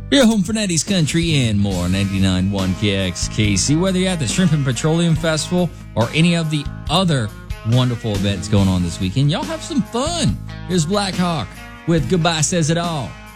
Your home for 90s country and more. 99.1 KXKC. Whether you're at the Shrimp and Petroleum Festival or any of the other wonderful events going on this weekend, y'all have some fun. Here's Black Hawk with Goodbye Says It All.